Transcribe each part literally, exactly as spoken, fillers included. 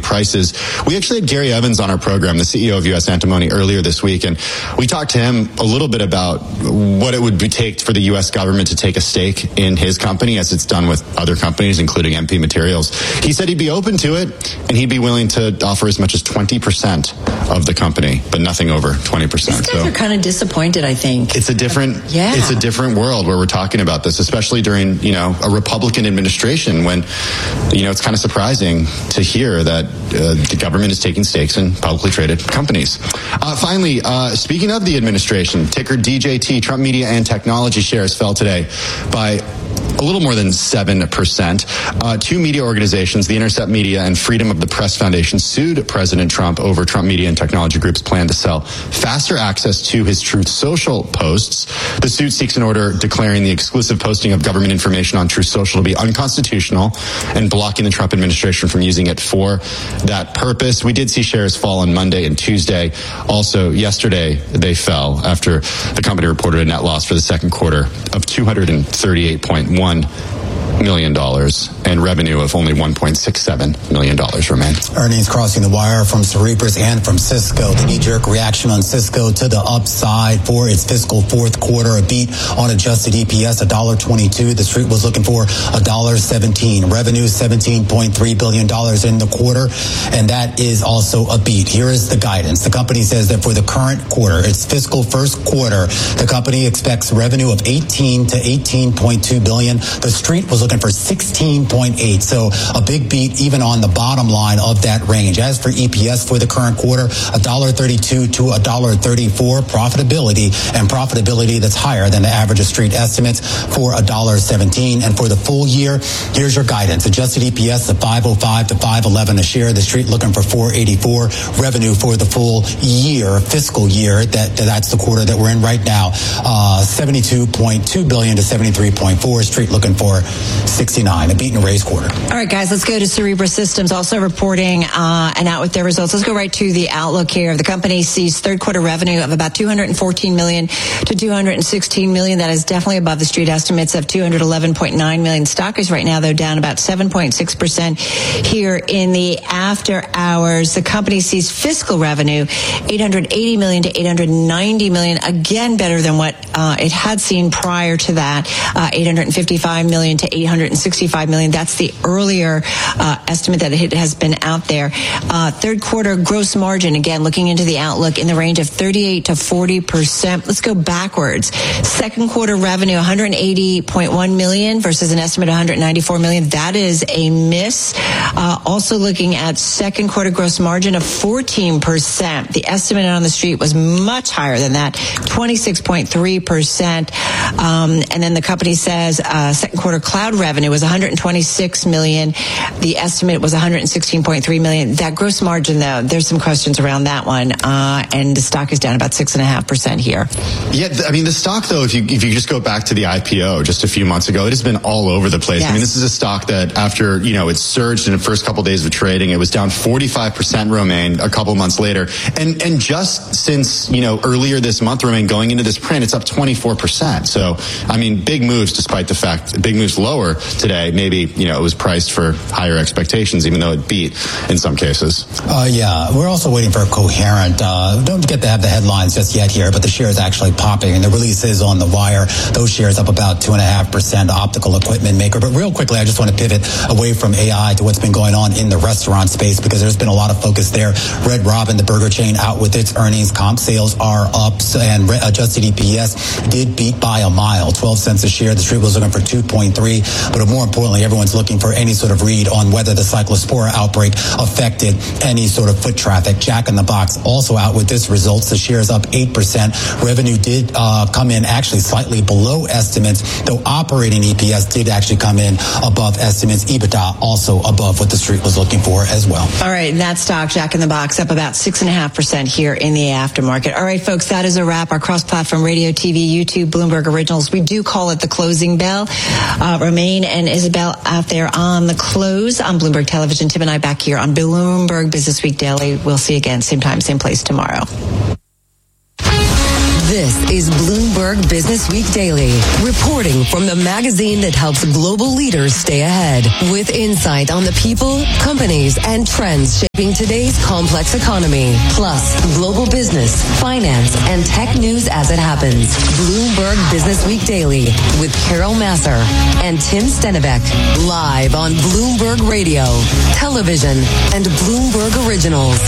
prices. We actually had Gary Evans on our program, the C E O of U S Antimony, earlier this week, and we talked to him a little bit about what it would be take for the U S government to take a stake in his company, as it's done with other companies, including M P Materials. He said he'd be open to it, and he'd be willing to offer as much as twenty percent of the company, but nothing over twenty percent. These guys so are kind of disappointed, I think. It's a different, yeah. it's a different world where we're talking about this, especially during, you know, a Republican administration when, you know, it's kind of surprising to hear that uh, the government is taking stakes in publicly traded companies. Uh, finally, uh, speaking of the administration, ticker D J T, Trump Media and Technology shares fell today by a little more than seven percent. Uh, two media organizations, The Intercept Media and Freedom of the Press Foundation, sued President Trump over Trump Media and Technology Group's plan to sell faster access to his Truth Social posts. The suit seeks an order declaring the exclusive posting of government information on Truth Social to be unconstitutional and blocking the Trump administration from using it for that purpose. We did see shares fall on Monday and Tuesday. Also, yesterday, they fell after the company reported a net loss for the second quarter of two hundred thirty-eight point one million dollars and revenue of only one point six seven million dollars remain. Earnings crossing the wire from Cerebras and from Cisco. The knee-jerk reaction on Cisco to the upside for its fiscal fourth quarter. A beat on adjusted E P S, one dollar twenty-two. The street was looking for one dollar seventeen. Revenue, seventeen point three billion dollars in the quarter, and that is also a beat. Here is the guidance. The company says that for the current quarter, its fiscal first quarter, the company expects revenue of eighteen to eighteen point two billion dollars. The street was looking for sixteen point eight, so a big beat even on the bottom line of that range. As for E P S for the current quarter, one dollar thirty-two to one dollar thirty-four. Profitability, and profitability that's higher than the average of street estimates for one dollar seventeen. And for the full year, here's your guidance. Adjusted E P S of five oh five to five eleven a share. The street looking for four eighty-four. Revenue for the full year, fiscal year, that that's the quarter that we're in right now, uh, seventy-two point two billion to seventy-three point four. Street looking for sixty-nine, a beat and raise quarter. All right, guys, let's go to Cerebras Systems, also reporting uh, and out with their results. Let's go right to the outlook here. The company sees third quarter revenue of about two hundred fourteen million dollars to two hundred sixteen million dollars. That is definitely above the street estimates of two hundred eleven point nine million dollars. Stock is right now, though, down about seven point six percent here in the after hours. The company sees fiscal revenue eight hundred eighty million dollars to eight hundred ninety million dollars. Again, better than what uh, it had seen prior to that, uh, eight hundred fifty-five million dollars to eight hundred sixty-five million dollars. That's the earlier uh, estimate that it has been out there. Uh, third quarter gross margin, again, looking into the outlook, in the range of thirty-eight to forty percent. Let's go backwards. Second quarter revenue, one hundred eighty point one million dollars versus an estimate of one hundred ninety-four million dollars. That is a miss. Uh, also looking at second quarter gross margin of fourteen percent. The estimate on the street was much higher than that, twenty-six point three percent. Um, and then the company says uh, second quarter cloud revenue was one hundred twenty-six million dollars. The estimate was one hundred sixteen point three million dollars. That gross margin, though, there's some questions around that one. Uh, and the stock is down about six point five percent here. Yeah, I mean, the stock, though, if you if you just go back to the I P O just a few months ago, it has been all over the place. Yes. I mean, this is a stock that after, you know, it surged in the first couple of days of trading, it was down forty-five percent, Romaine, a couple months later. And and just since, you know, earlier this month, Romaine, going into this print, it's up twenty-four percent. So, I mean, big moves despite the fact, big moves lower today. Maybe, you know, it was priced for higher expectations, even though it beat in some cases. Uh, yeah, we're also waiting for a Coherent. Uh, don't get to have the headlines just yet here, but the share is actually popping, and the release is on the wire. Those shares up about two and a half percent. Optical equipment maker. But real quickly, I just want to pivot away from A I to what's been going on in the restaurant space, because there's been a lot of focus there. Red Robin, the burger chain, out with its earnings. Comp sales are up, and adjusted E P S did beat by a mile, twelve cents a share. The street was looking for two point three, but more importantly, everyone's looking for any sort of read on whether the cyclospora outbreak affected any sort of foot traffic. Jack in the Box also out with this results. The share is up eight percent. Revenue did uh, come in actually slightly below estimates, though operating E P S did actually come in above estimates. EBITDA also above what the street was looking for as well. All right, and that stock, Jack in the Box, up about six and a half percent here in the aftermarket. All right, folks, that is a wrap. Our cross-platform radio, T V, YouTube, Bloomberg Originals. We do call it the closing bell. Uh, Romaine and Isabel out there on the close on Bloomberg Television. Tim and I back here on Bloomberg Business Week Daily. We'll see you again, same time, same place tomorrow. This is Bloomberg Business Week Daily, reporting from the magazine that helps global leaders stay ahead, with insight on the people, companies, and trends shaping today's complex economy, plus global business, finance, and tech news as it happens. Bloomberg Business Week Daily with Carol Massar and Tim Stennebeck, live on Bloomberg Radio, television, and Bloomberg Originals.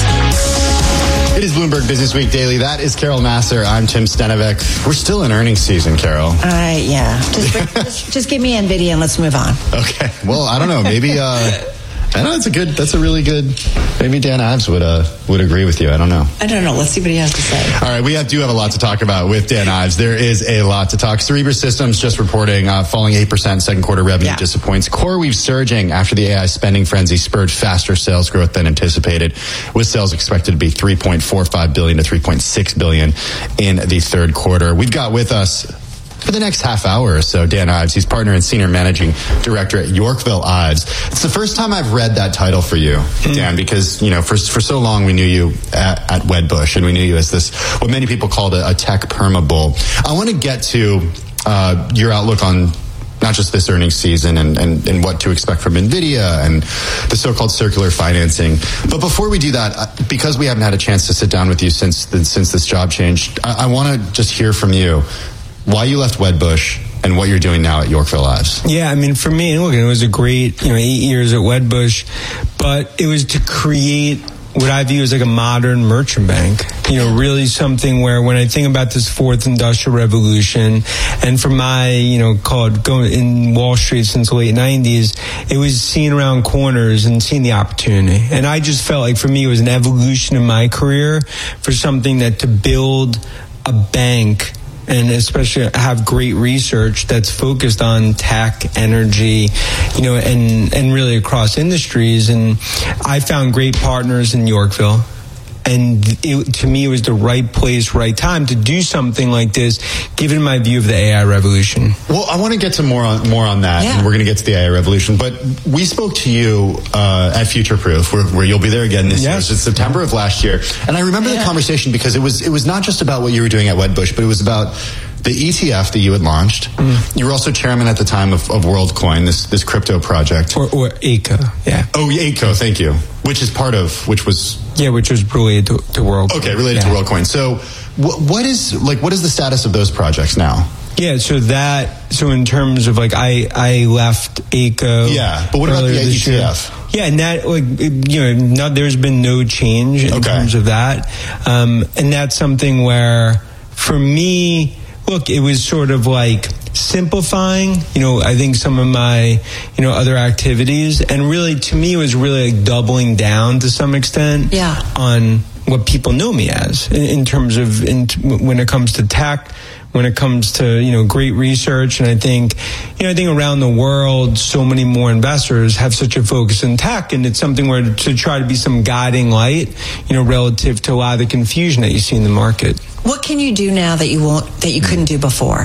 It is Bloomberg Business Week Daily. That is Carol Massar. I'm Tim Stennebeck. We're still in earnings season, Carol. Uh, yeah. Just, just, just give me NVIDIA and let's move on. Okay. Well, I don't know. Maybe, uh, I know it's a good, that's a really good, maybe Dan Ives would, uh, would agree with you. I don't know. I don't know. Let's see what he has to say. All right. We have, do have a lot to talk about with Dan Ives. There is a lot to talk. Cerebras Systems just reporting, uh, falling eight percent. Second quarter revenue yeah. disappoints. CoreWeave surging after the A I spending frenzy spurred faster sales growth than anticipated, with sales expected to be three point four five billion to three point six billion in the third quarter. We've got with us for the next half hour or so, Dan Ives. He's partner and senior managing director at Yorkville Ives. It's the first time I've read that title for you, mm. Dan, because, you know, for for so long we knew you at, at Wedbush, and we knew you as this, what many people called a, a tech perma bull. I want to get to uh, your outlook on not just this earnings season and, and, and what to expect from NVIDIA and the so-called circular financing. But before we do that, because we haven't had a chance to sit down with you since since this job change, I, I want to just hear from you why you left Wedbush and what you're doing now at Yorkville Ives. Yeah, I mean, for me, look, it was a great, you know, eight years at Wedbush, but it was to create what I view as like a modern merchant bank. You know, really something where when I think about this fourth industrial revolution, and for my, you know, call it going in Wall Street since the late nineties, it was seeing around corners and seeing the opportunity. And I just felt like for me, it was an evolution in my career for something that to build a bank and especially have great research that's focused on tech, energy, you know, and, and really across industries. And I found great partners in Yorkville. And it, to me, it was the right place, right time to do something like this, given my view of the A I revolution. Well, I want to get to more on more on that, yeah. and we're going to get to the A I revolution. But we spoke to you uh, at Futureproof, where, where you'll be there again this yes. year. It's September of last year, and I remember yeah. the conversation because it was it was not just about what you were doing at Wedbush, but it was about the E T F that you had launched. Mm. You were also chairman at the time of, of WorldCoin, this this crypto project. Or, or A C O, yeah. Oh, A C O, thank you. Which is part of, which was... Yeah, which was related to, to WorldCoin. Okay, related yeah. to WorldCoin. So what, what is, like, what is the status of those projects now? Yeah, so that, so in terms of, like, I, I left A C O. Yeah, but what about the E T F? Year. Yeah, and that, like, you know, not, there's been no change in okay. terms of that. Um, and that's something where, for me... Look, it was sort of like simplifying, you know, I think some of my, you know, other activities. And really, to me, it was really like doubling down to some extent yeah. on what people know me as in, in terms of in, when it comes to tech, when it comes to, you know, great research. And I think, you know, I think around the world, so many more investors have such a focus in tech. And it's something where to try to be some guiding light, you know, relative to a lot of the confusion that you see in the market. What can you do now that you won't, that you couldn't do before?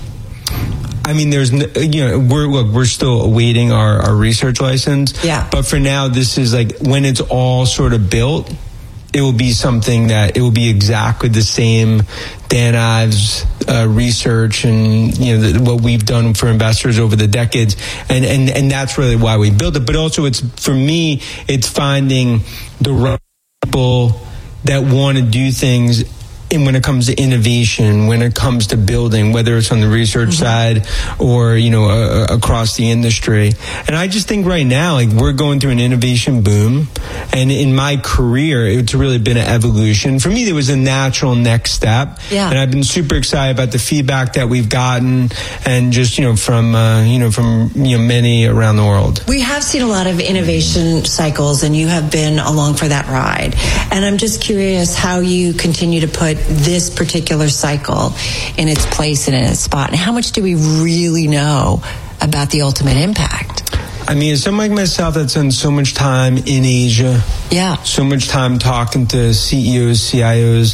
I mean, there's, you know, we're, look, we're still awaiting our, our research license. Yeah. But for now, this is like, when it's all sort of built, it will be something that, it will be exactly the same Dan Ives uh, research and, you know, the, what we've done for investors over the decades. And, and, and that's really why we built it. But also it's, for me, it's finding the right people that want to do things. And when it comes to innovation, when it comes to building, whether it's on the research mm-hmm. side or, you know, uh, across the industry. And I just think right now, like, we're going through an innovation boom. And in my career, it's really been an evolution. For me, there was a natural next step. Yeah. And I've been super excited about the feedback that we've gotten and just, you know, from, uh, you know, from, you know, many around the world. We have seen a lot of innovation cycles, and you have been along for that ride. And I'm just curious how you continue to put this particular cycle in its place and in its spot, and how much do we really know about the ultimate impact? I mean, as someone like myself that's spent so much time in Asia, yeah, so much time talking to C E Os, C I Os,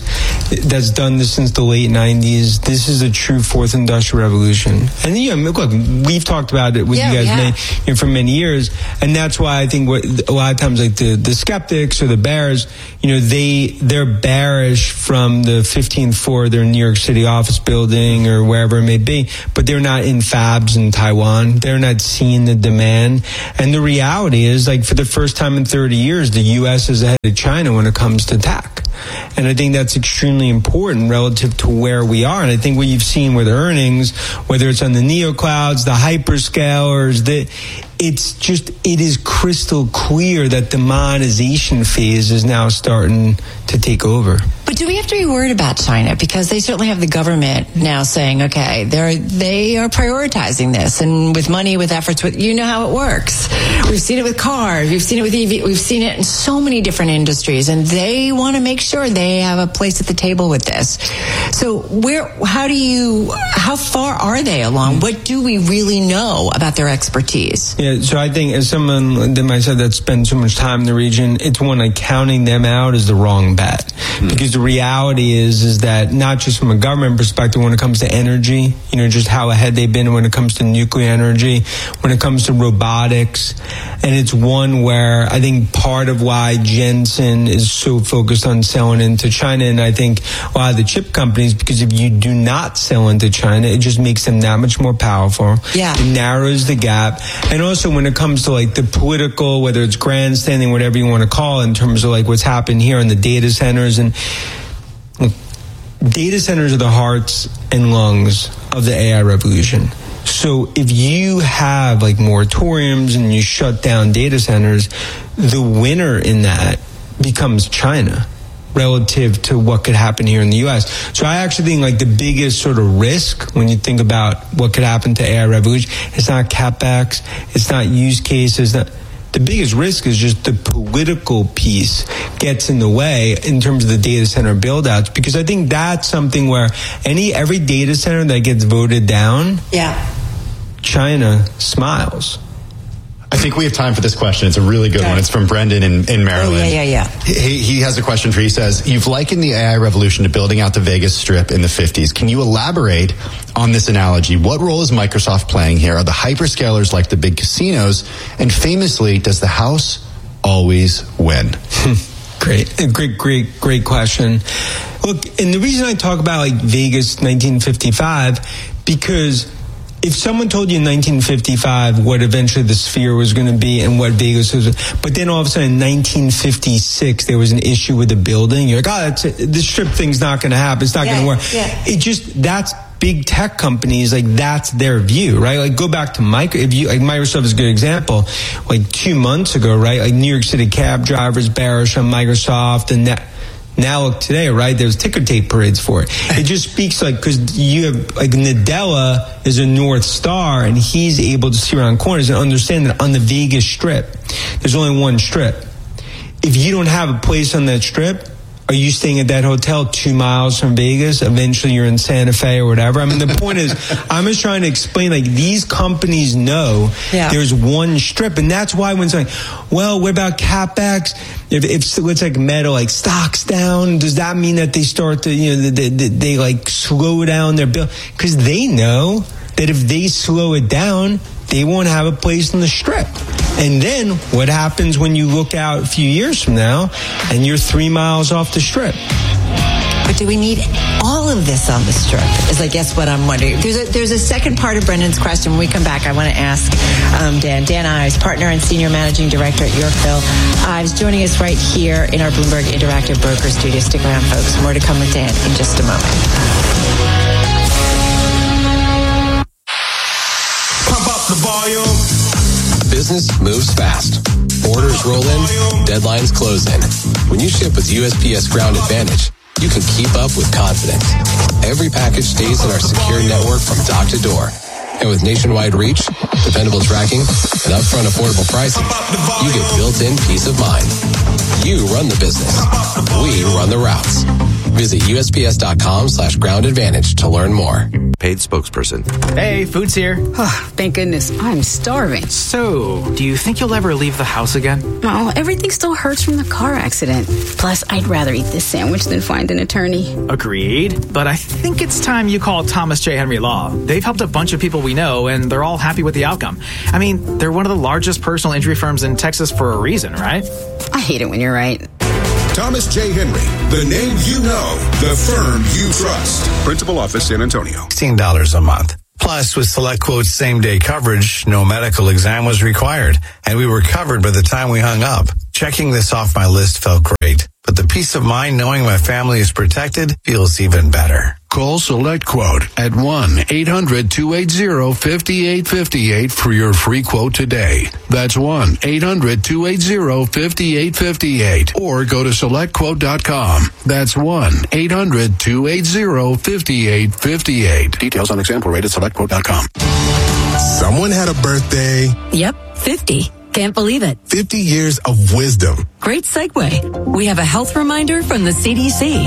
that's done this since the late nineties. This is a true fourth industrial revolution. And you know, look, we've talked about it with yeah, you guys yeah. many, you know, for many years. And that's why I think what, a lot of times like the, the skeptics or the bears, you know, they, they're bearish from the fifteenth floor of their New York City office building or wherever it may be, but they're not in fabs in Taiwan. They're not seeing the demand. And the reality is, like, for the first time in thirty years, the U S is ahead of China when it comes to tech. And I think that's extremely important relative to where we are. And I think what you've seen with earnings, whether it's on the neoclouds, the hyperscalers, the, it's just, it is crystal clear that the monetization phase is now starting to take over. But do we have to be worried about China? Because they certainly have the government now saying, okay, they're, they are prioritizing this. And with money, with efforts, with, you know how it works. We've seen it with cars. We've seen it with E V. We've seen it in so many different industries. And they want to make sure they have a place at the table with this. So where, how do you, how far are they along? What do we really know about their expertise? Yeah, so I think as someone that myself that spends so much time in the region, it's one like counting them out is the wrong bet. Mm. Because the reality is, is that not just from a government perspective when it comes to energy, you know, just how ahead they've been when it comes to nuclear energy, when it comes to robotics. And it's one where I think part of why Jensen is so focused on selling into China, and I think a lot of the chip companies, because if you do not sell into China, it just makes them that much more powerful. Yeah. It narrows the gap. And also when it comes to like the political, whether it's grandstanding, whatever you want to call it, in terms of like what's happened here in the data centers, and look, data centers are the hearts and lungs of the A I revolution. So if you have like moratoriums and you shut down data centers, the winner in that becomes China relative to what could happen here in the U S. So I actually think like the biggest sort of risk when you think about what could happen to A I revolution, it's not CapEx, it's not use cases, not, the biggest risk is just the political piece gets in the way in terms of the data center build-outs, because I think that's something where any every data center that gets voted down, yeah, China smiles. I think we have time for this question. It's a really good okay. one. It's from Brendan in, in Maryland. Oh, yeah, yeah, yeah. He, he has a question for you. He says, you've likened the A I revolution to building out the Vegas Strip in the fifties. Can you elaborate on this analogy? What role is Microsoft playing here? Are the hyperscalers like the big casinos? And famously, does the house always win? Great, great, great, great question. Look, and the reason I talk about like Vegas nineteen fifty-five, because if someone told you in nineteen fifty-five what eventually the Sphere was going to be and what Vegas was, but then all of a sudden in nineteen fifty-six there was an issue with the building, you're like, oh, that's it. The Strip thing's not going to happen. It's not yeah, going to work. Yeah. It just, that's big tech companies, like that's their view, right? Like go back to Microsoft. If you like Microsoft is a good example. Like two months ago, right? Like New York City cab drivers bearish on Microsoft, and that. Now look today, right? There's ticker tape parades for it. It just speaks like, because you have like Nadella is a North Star, and he's able to see around corners and understand that on the Vegas Strip, there's only one strip. If you don't have a place on that strip, are you staying at that hotel two miles from Vegas? Eventually you're in Santa Fe or whatever. I mean, the point is, I'm just trying to explain, like, these companies know yeah. there's one strip. And that's why when it's like, well, what about CapEx? If, if it's like Meta, like stocks down, does that mean that they start to, you know, they, they, they like slow down their bill? Because they know that if they slow it down, they won't have a place in the strip. And then what happens when you look out a few years from now and you're three miles off the strip? But do we need all of this on the strip? Is I guess what I'm wondering. There's a, there's a second part of Brendan's question. When we come back, I want to ask um, Dan. Dan Ives, partner and senior managing director at Yorkville Ives, joining us right here in our Bloomberg Interactive Broker Studio. Stick around, folks. More to come with Dan in just a moment. The volume. Business moves fast. Orders roll in, deadlines close in. When you ship with U S P S Ground Advantage, you can keep up with confidence. Every package stays in our secure network from dock to door. And with nationwide reach, dependable tracking, and upfront affordable pricing, you get built-in peace of mind. You run the business. We run the routes. Visit U S P S dot com slash ground advantage to learn more. Paid spokesperson. Hey, food's here. Oh, thank goodness. I'm starving. So, do you think you'll ever leave the house again? Oh, everything still hurts from the car accident. Plus, I'd rather eat this sandwich than find an attorney. Agreed. But I think it's time you call Thomas J. Henry Law. They've helped a bunch of people we know, and they're all happy with the outcome. I mean, they're one of the largest personal injury firms in Texas for a reason, right? I hate it when you're right. Thomas J. Henry, the name you know, the firm you trust. Principal office, San Antonio. sixteen dollars a month. Plus, with SelectQuote's same-day coverage, no medical exam was required, and we were covered by the time we hung up. Checking this off my list felt great, but the peace of mind knowing my family is protected feels even better. Call SelectQuote at one eight hundred two eight zero five eight five eight for your free quote today. That's one eight hundred two eight zero five eight five eight. Or go to select quote dot com. That's one eight hundred two eight zero five eight five eight. Details on example rate at select quote dot com. Someone had a birthday. Yep, fifty. Can't believe it. fifty years of wisdom. Great segue. We have a health reminder from the C D C.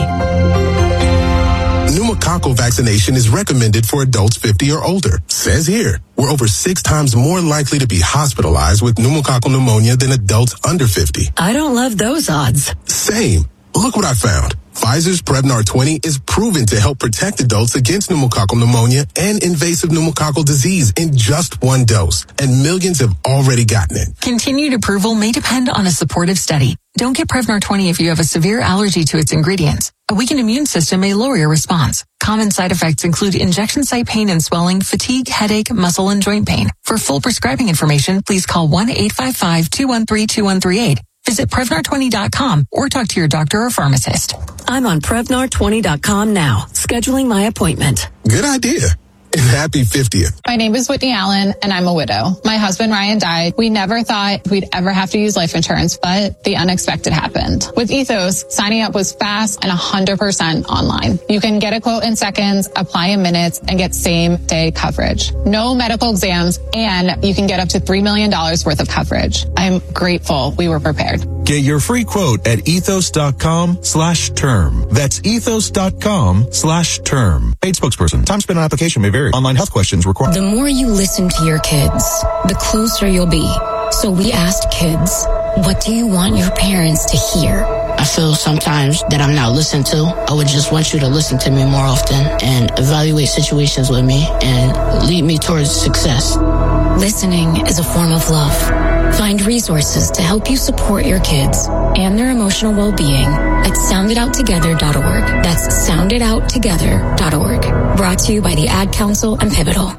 Pneumococcal vaccination is recommended for adults fifty or older. Says here, we're over six times more likely to be hospitalized with pneumococcal pneumonia than adults under fifty. I don't love those odds. Same. Look what I found. Pfizer's Prevnar twenty is proven to help protect adults against pneumococcal pneumonia and invasive pneumococcal disease in just one dose, and millions have already gotten it. Continued approval may depend on a supportive study. Don't get Prevnar twenty if you have a severe allergy to its ingredients. A weakened immune system may lower your response. Common side effects include injection site pain and swelling, fatigue, headache, muscle, and joint pain. For full prescribing information, please call one eight five five two one three two one three eight. Visit Prevnar twenty dot com or talk to your doctor or pharmacist. I'm on Prevnar twenty dot com now, scheduling my appointment. Good idea. And happy fiftieth. My name is Whitney Allen, and I'm a widow. My husband, Ryan, died. We never thought we'd ever have to use life insurance, but the unexpected happened. With Ethos, signing up was fast and one hundred percent online. You can get a quote in seconds, apply in minutes, and get same-day coverage. No medical exams, and you can get up to three million dollars worth of coverage. I'm grateful we were prepared. Get your free quote at ethos.com slash term. That's ethos.com slash term. Paid spokesperson. Time spent on application may vary. Online health questions required. The more you listen to your kids, the closer you'll be. So we asked kids, what do you want your parents to hear? I feel sometimes that I'm not listened to. I would just want you to listen to me more often and evaluate situations with me and lead me towards success. Listening is a form of love. Find resources to help you support your kids and their emotional well-being at sound it out together dot org. That's sound it out together dot org. Brought to you by the Ad Council and Pivotal.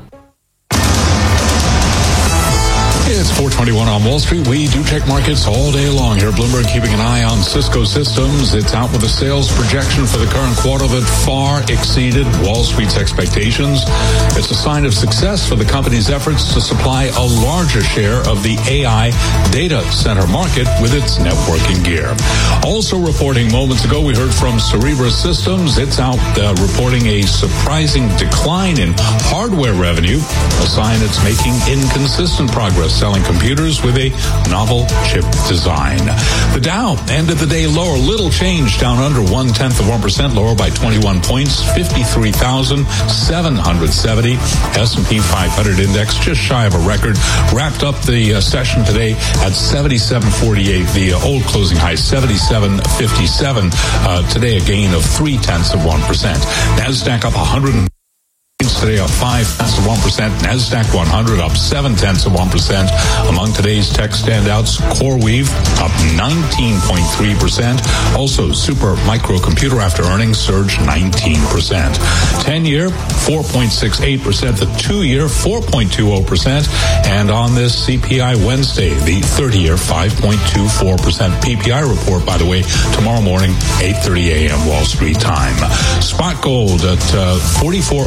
It's four twenty-one on Wall Street. We do check markets all day long here. Bloomberg keeping an eye on Cisco Systems. It's out with a sales projection for the current quarter that far exceeded Wall Street's expectations. It's a sign of success for the company's efforts to supply a larger share of the A I data center market with its networking gear. Also reporting moments ago, we heard from Cerebras Systems. It's out uh, reporting a surprising decline in hardware revenue, a sign it's making inconsistent progress selling computers with a novel chip design. The Dow ended the day lower, little change, down under one-tenth of one percent, lower by twenty-one points, fifty-three thousand seven hundred seventy. S and P five hundred index just shy of a record, wrapped up the uh, session today at seventy-seven forty-eight, the uh, old closing high seventy-seven fifty-seven. Uh, today a gain of three-tenths of one percent. NASDAQ up one hundred today up five tenths of one percent. NASDAQ one hundred up seven tenths of one percent. Among today's tech standouts, CoreWeave up nineteen point three percent. Also, Super Microcomputer after earnings surged nineteen percent. ten-year, four point six eight percent. The two-year, four point two zero percent. And on this C P I Wednesday, the thirty-year, five point two four percent. P P I report, by the way, tomorrow morning, eight thirty a.m. Wall Street time. Spot gold at uh, forty-four oh seven.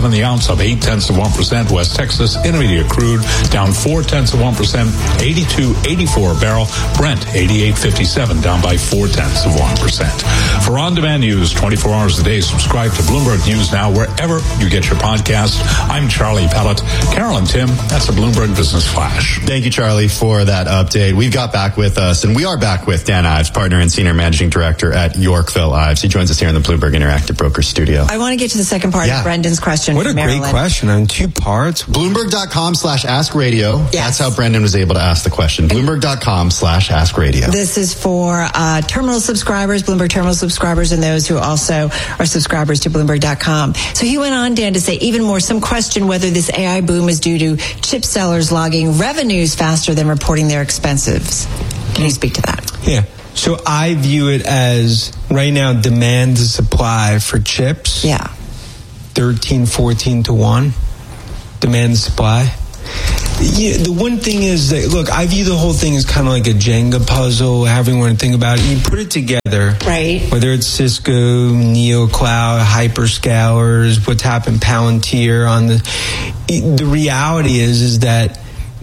eighty-seven the ounce, up eight tenths of one percent. West Texas Intermediate crude down four tenths of one percent, eighty-two eighty-four a barrel. Brent eighty-eight fifty-seven down by four tenths of one percent. For on-demand news twenty-four hours a day, subscribe to Bloomberg News Now wherever you get your podcast. I'm Charlie Pellet. Carol and Tim, that's a Bloomberg Business Flash. Thank you, Charlie, for that update. We've got back with us, and we are back with Dan Ives, partner and senior managing director at Yorkville Ives. He joins us here in the Bloomberg Interactive Brokers studio. I want to get to the second part Yeah. of Brendan's question. What a from great Maryland. question on two parts. Bloomberg.com slash ask radio. Yes. That's how Brendan was able to ask the question. Bloomberg.com slash ask radio. This is for uh, terminal subscribers, Bloomberg terminal subscribers, and those who also are subscribers to Bloomberg dot com. So he went on, Dan, to say even more, some question whether this A I boom is due to chip sellers logging revenues faster than reporting their expenses. Can you speak to that? Yeah. So I view it as right now demand to supply for chips. Yeah. thirteen, fourteen to one. Demand to supply. Yeah, the one thing is that, look, I view the whole thing as kind of like a Jenga puzzle, however you want to think about it. You put it together. Right. Whether it's Cisco, NeoCloud, hyperscalers, what's happened, Palantir on the, the reality is, is that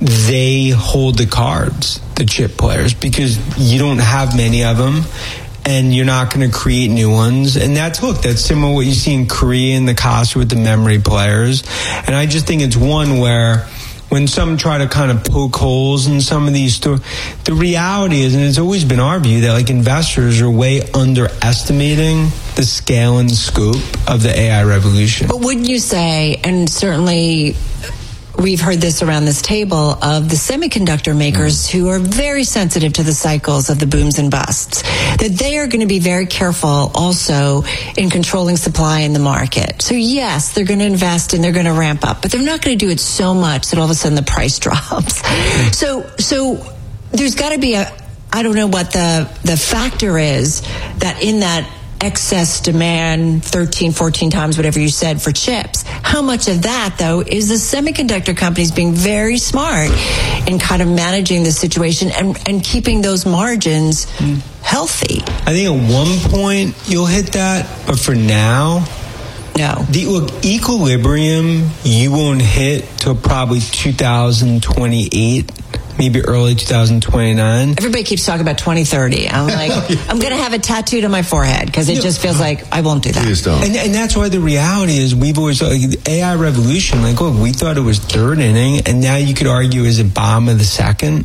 they hold the cards, the chip players, because you don't have many of them. And you're not going to create new ones. And that's, look, that's similar to what you see in Korea and the cost with the memory players. And I just think it's one where when some try to kind of poke holes in some of these stores, the reality is, and it's always been our view, that like investors are way underestimating the scale and scope of the A I revolution. But wouldn't you say, and certainly we've heard this around this table, of the semiconductor makers mm. who are very sensitive to the cycles of the booms and busts, that they are going to be very careful also in controlling supply in the market. So yes, they're going to invest and they're going to ramp up, but they're not going to do it so much that all of a sudden the price drops. Mm. So, so there's got to be a, I don't know what the, the factor is that in that excess demand, thirteen, fourteen times, whatever you said, for chips. How much of that, though, is the semiconductor companies being very smart in kind of managing the situation and, and keeping those margins mm. healthy? I think at one point you'll hit that, but for now, no. The look, equilibrium you won't hit till probably two thousand twenty-eight. Maybe early two thousand twenty-nine. Everybody keeps talking about twenty thirty. I'm like, I'm going to have a tattooed on my forehead because it yeah. just feels like I won't do that. Please don't. And, and that's why the reality is we've always, like, the A I revolution, like, look, we thought it was third inning, and now you could argue is it bottom of the second?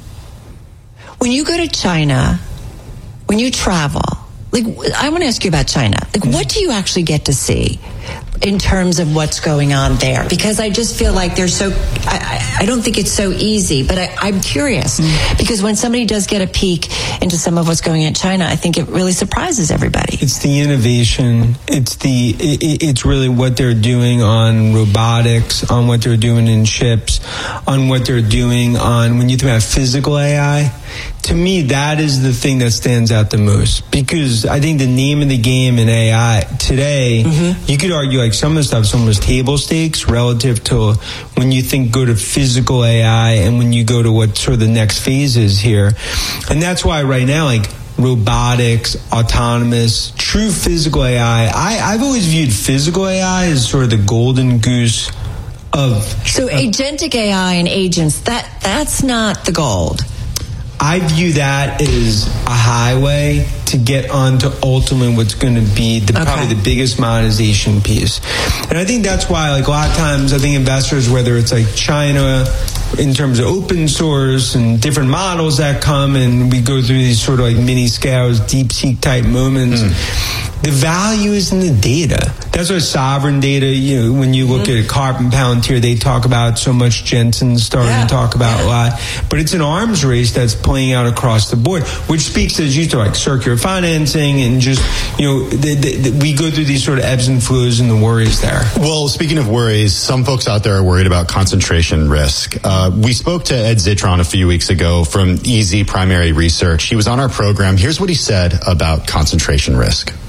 When you go to China, when you travel, like, I want to ask you about China. Like, what do you actually get to see in terms of what's going on there? Because I just feel like they're so, I, I don't think it's so easy, but I, I'm curious mm. because when somebody does get a peek into some of what's going on in China, I think it really surprises everybody. It's the innovation. It's the, it, it's really what they're doing on robotics, on what they're doing in chips, on what they're doing on, when you think about physical A I, to me, that is the thing that stands out the most, because I think the name of the game in A I today, mm-hmm. you could argue like some of the stuff is almost table stakes relative to when you think go to physical A I and when you go to what sort of the next phase is here. And that's why right now, like robotics, autonomous, true physical A I, I I've always viewed physical A I as sort of the golden goose of... So uh, agentic A I and agents, that that's not the gold. I view that as a highway to get onto ultimately what's going to be the, okay. probably the biggest monetization piece. And I think that's why, like, a lot of times, I think investors, whether it's like China in terms of open source and different models that come, and we go through these sort of like mini scales, DeepSeek type moments, mm. the value is in the data. That's why sovereign data, you know, when you look mm-hmm. at Karp and Palantir, they talk about so much. Jensen's starting yeah. to talk about yeah. a lot. But it's an arms race that's playing out across the board, which speaks, as you talk, like circular financing and just, you know, the, the, the, we go through these sort of ebbs and flows and the worries there. Well, speaking of worries, some folks out there are worried about concentration risk. Uh, we spoke to Ed Zitron a few weeks ago from E Z Primary Research. He was on our program. Here's what he said about concentration risk.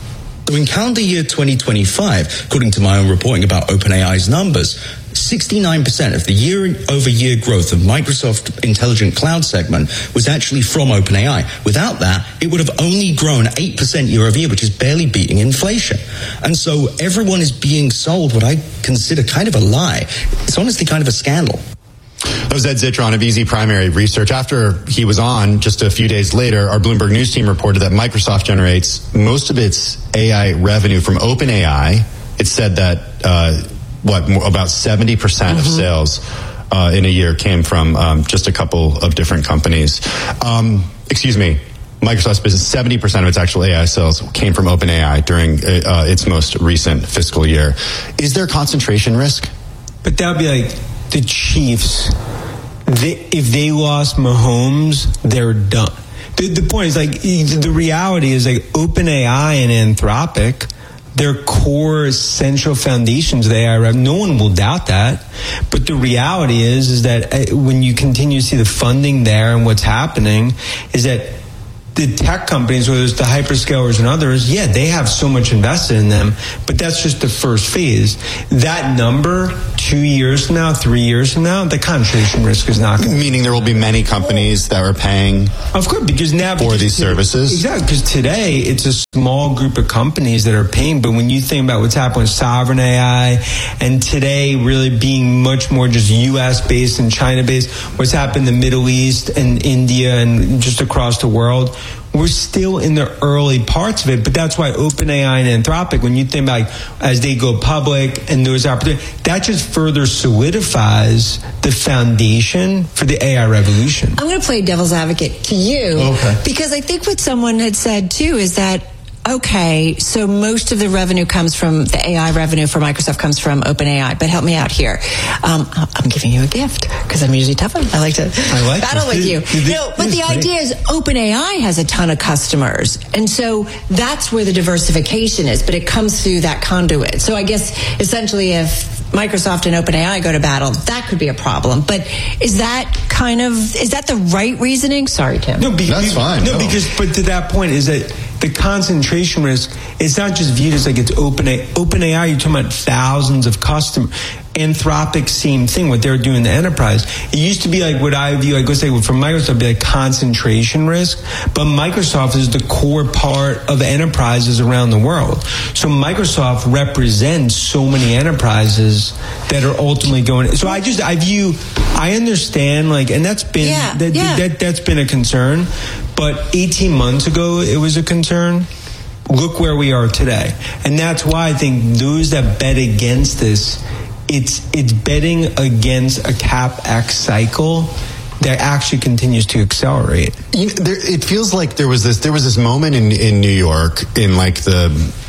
So in calendar year twenty twenty-five, according to my own reporting about OpenAI's numbers, sixty-nine percent of the year-over-year growth of Microsoft Intelligent Cloud segment was actually from OpenAI. Without that, it would have only grown eight percent year-over-year, which is barely beating inflation. And so everyone is being sold what I consider kind of a lie. It's honestly kind of a scandal. That was Ed Zitron of Easy Primary Research. After he was on, just a few days later, our Bloomberg News team reported that Microsoft generates most of its A I revenue from OpenAI. It said that, uh, what, about seventy percent mm-hmm. of sales uh, in a year came from um, just a couple of different companies. Um, excuse me. Microsoft's business, seventy percent of its actual A I sales came from OpenAI during uh, its most recent fiscal year. Is there concentration risk? But that would be like the Chiefs. They, if they lost Mahomes, they're done. The, the point is, like, the reality is, like, OpenAI and Anthropic, their core central foundations of A I, no one will doubt that. But the reality is, is that when you continue to see the funding there and what's happening, is that the tech companies, whether it's the hyperscalers and others, yeah, they have so much invested in them, but that's just the first phase. That number, two years from now, three years from now, the concentration risk is not going to... Meaning there will be many companies that are paying of course, because now, for because these today, services? Exactly, because today it's a small group of companies that are paying, but when you think about what's happening with sovereign A I, and today really being much more just U S-based and China-based, what's happened in the Middle East and India and just across the world, we're still in the early parts of it, but that's why OpenAI and Anthropic, when you think about, like, as they go public and those opportunities, that just further solidifies the foundation for the A I revolution. I'm going to play devil's advocate to you, okay. because I think what someone had said too is that, okay, so most of the revenue comes from the A I revenue for Microsoft comes from OpenAI, but help me out here. Um, I'm giving you a gift because I'm usually tough. I like to I like battle this. with you. This, no, but the great. idea is OpenAI has a ton of customers, and so that's where the diversification is. But it comes through that conduit. So I guess essentially, if Microsoft and OpenAI go to battle, that could be a problem. But is that kind of is that the right reasoning? Sorry, Tim. No, be, that's be, fine. No, no, because but to that point is that the concentration risk, it's not just viewed as like it's OpenAI. OpenAI, you're talking about thousands of customers. Anthropic, same thing, what they're doing in the enterprise. It used to be like what I view, like, let's say from Microsoft, it'd be like concentration risk, but Microsoft is the core part of enterprises around the world. So Microsoft represents so many enterprises that are ultimately going. So I just, I view, I understand, like, and that's been, yeah, that, yeah. that, that's been a concern, but eighteen months ago, it was a concern. Look where we are today. And that's why I think those that bet against this, It's it's betting against a CapEx cycle that actually continues to accelerate. You know, there, it feels like there was this there was this moment in, in New York in like the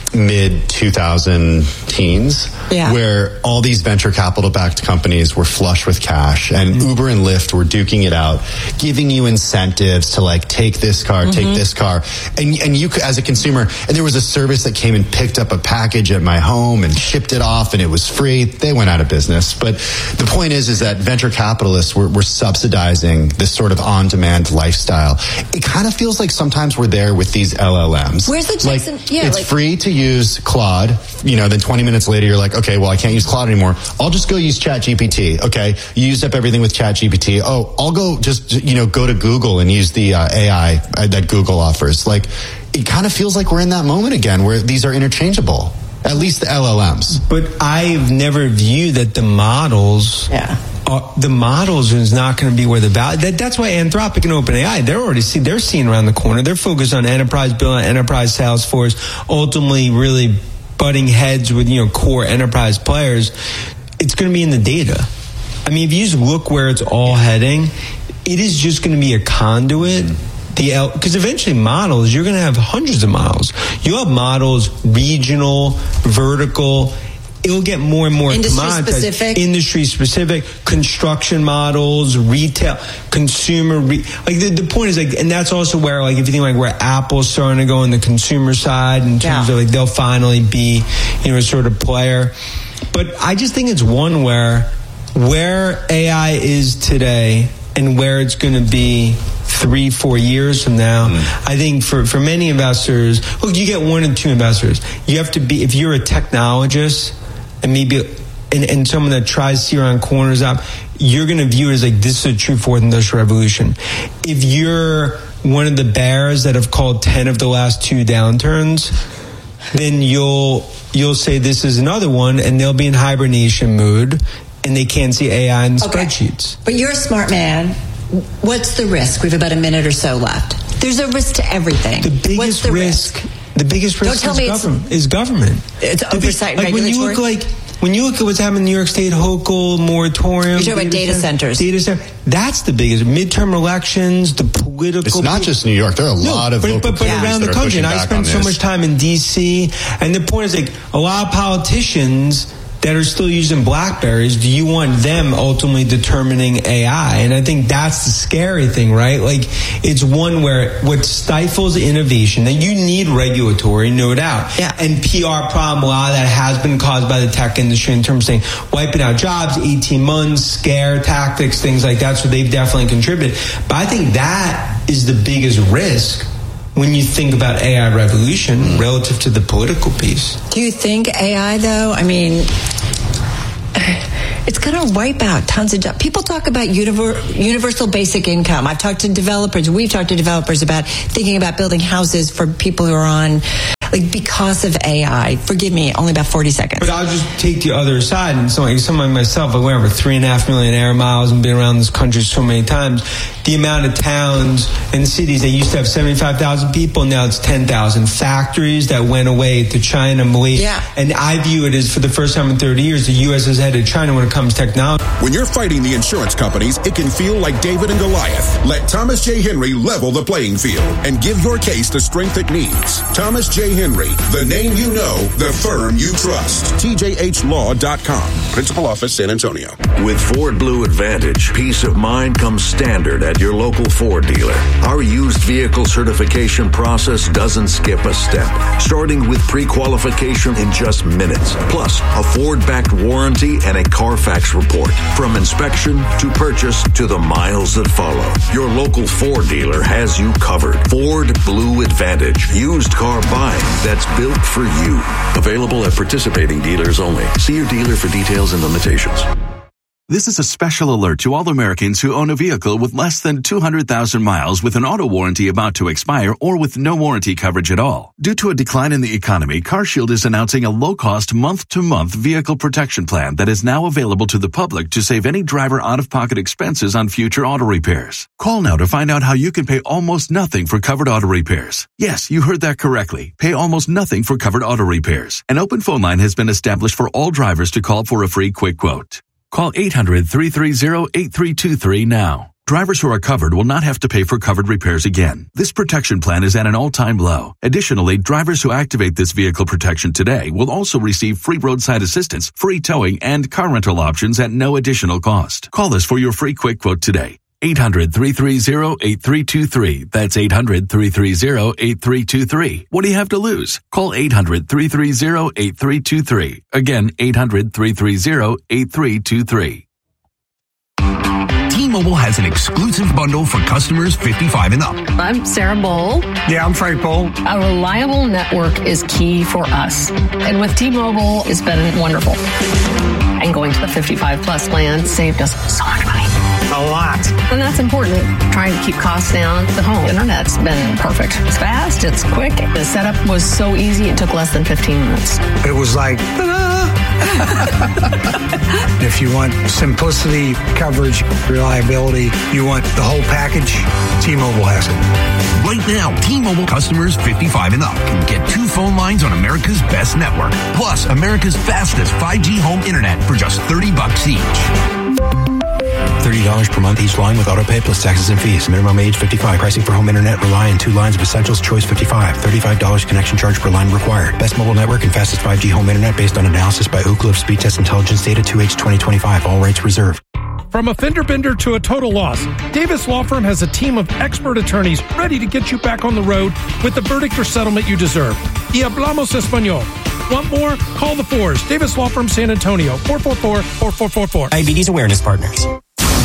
mid two thousand teens yeah. where all these venture capital backed companies were flush with cash, and mm-hmm. Uber and Lyft were duking it out, giving you incentives to like take this car, mm-hmm. take this car, and and you as a consumer, and there was a service that came and picked up a package at my home and shipped it off, and it was free. They went out of business. But the point is, is that venture capitalists were, were subsidizing this sort of on-demand lifestyle. It kind of feels like sometimes we're there with these L L Ms. Where's the Jason? Like, yeah, it's like, free to use Claude, you know, then twenty minutes later you're like, okay, well, I can't use Claude anymore. I'll just go use ChatGPT. Okay, you used up everything with ChatGPT. Oh, I'll go just, you know, go to Google and use the uh, A I that Google offers. Like, it kind of feels like we're in that moment again where these are interchangeable, at least the L L Ms. But I've never viewed that the models... Yeah. Uh, the models is not going to be where the value. That, that's why Anthropic and OpenAI, they're already see they're seeing around the corner. They're focused on enterprise build, enterprise Salesforce, ultimately really butting heads with, you know, core enterprise players. It's going to be in the data. I mean, if you just look where it's all heading, it is just going to be a conduit. The because eventually models, you're going to have hundreds of models. You have models regional, vertical. It'll get more and more industry specific, industry specific, construction models, retail, consumer. Re, like the, the point is, like, and that's also where, like, if you think like where Apple's starting to go on the consumer side in terms yeah. of like they'll finally be, you know, a sort of player. But I just think it's one where where A I is today and where it's going to be three, four years from now. Mm. I think for, for many investors, look, you get one or two investors. You have to be, if you're a technologist and maybe, and, and someone that tries to see around corners up, you're going to view it as like, this is a true fourth industrial revolution. If you're one of the bears that have called ten of the last two downturns, then you'll, you'll say this is another one, and they'll be in hibernation mode and they can't see A I in okay. spreadsheets. But you're a smart man. What's the risk? We have about a minute or so left. There's a risk to everything. The biggest What's the risk? risk? The biggest risk Don't tell is, me government, it's, is government. It's the oversight big, and like regulatory. When you look like when you look at what's happening in New York State, Hochul, moratorium. You're talking about data centers. Data center. That's the biggest. Midterm elections, the political. It's not just New York. There are a no, lot of but, local but, but around the country. And I spent so much time in D C. And the point is, like, a lot of politicians that are still using BlackBerries, do you want them ultimately determining A I? And I think that's the scary thing, right? Like, it's one where what stifles innovation, that you need regulatory, no doubt. Yeah. And P R problem, a lot of that has been caused by the tech industry in terms of saying, wiping out jobs, eighteen months, scare tactics, things like that. So they've definitely contributed. But I think that is the biggest risk when you think about A I revolution mm. relative to the political piece. Do you think A I, though, I mean, it's going to wipe out tons of jobs. People talk about univer- universal basic income. I've talked to developers. We've talked to developers about thinking about building houses for people who are on, like, because of A I. Forgive me, only about forty seconds. But I'll just take the other side. And so, like, someone like myself, I went over three and a half million air miles and been around this country so many times. The amount of towns and cities that used to have seventy-five thousand people, now it's ten thousand. Factories that went away to China, Malaysia. Yeah. And I view it as, for the first time in thirty years, the U S is headed to China when it comes to technology. When you're fighting the insurance companies, it can feel like David and Goliath. Let Thomas J. Henry level the playing field and give your case the strength it needs. Thomas J. Henry, the name you know, the firm you trust. T J H law dot com. Principal Office, San Antonio. With Ford Blue Advantage, peace of mind comes standard at your local Ford dealer. Our used vehicle certification process doesn't skip a step, starting with pre-qualification in just minutes, plus a Ford-backed warranty and a Carfax report. From inspection to purchase to the miles that follow, your local Ford dealer has you covered. Ford Blue Advantage, used car buying that's built for you. Available at participating dealers only. See your dealer for details and limitations. This is a special alert to all Americans who own a vehicle with less than two hundred thousand miles with an auto warranty about to expire or with no warranty coverage at all. Due to a decline in the economy, CarShield is announcing a low-cost month-to-month vehicle protection plan that is now available to the public to save any driver out-of-pocket expenses on future auto repairs. Call now to find out how you can pay almost nothing for covered auto repairs. Yes, you heard that correctly. Pay almost nothing for covered auto repairs. An open phone line has been established for all drivers to call for a free quick quote. Call eight hundred, three three zero, eight three two three now. Drivers who are covered will not have to pay for covered repairs again. This protection plan is at an all-time low. Additionally, drivers who activate this vehicle protection today will also receive free roadside assistance, free towing, and car rental options at no additional cost. Call us for your free quick quote today. eight hundred, three three zero, eight three two three. That's eight hundred, three three zero, eight three two three. What do you have to lose? Call eight hundred, three three zero, eight three two three. Again, eight hundred, three three zero, eight three two three. T-Mobile has an exclusive bundle for customers fifty-five and up. I'm Sarah Bowl. Yeah, I'm Frank Bowl. A reliable network is key for us. And with T-Mobile, it's been wonderful. And going to the fifty-five plus plan saved us so much money. A lot. And that's important. Trying to keep costs down. The home internet's been perfect. It's fast. It's quick. The setup was so easy. It took less than fifteen minutes. It was like, if you want simplicity, coverage, reliability, you want the whole package, T-Mobile has it. Right now, T-Mobile customers fifty-five and up can get two phone lines on America's best network, plus America's fastest five G home internet for just thirty bucks each. thirty dollars per month each line with autopay plus taxes and fees. Minimum age fifty-five. Pricing for home internet rely on two lines of Essentials Choice fifty-five. thirty-five dollars connection charge per line required. Best mobile network and fastest five G home internet based on analysis by Ookla of Speed Test Intelligence Data two H twenty twenty-five. All rights reserved. From a fender bender to a total loss, Davis Law Firm has a team of expert attorneys ready to get you back on the road with the verdict or settlement you deserve. Y hablamos español. Want more? Call the fours. Davis Law Firm San Antonio, four four four, four four four four. Diabetes Awareness Partners.